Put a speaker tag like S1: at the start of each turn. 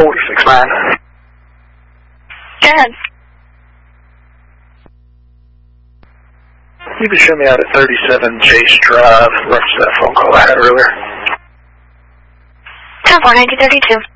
S1: 46-9.
S2: Go ahead.
S1: You can show me out at 37 Chase Drive, reference that phone call I had earlier.
S2: 10-4, 1932.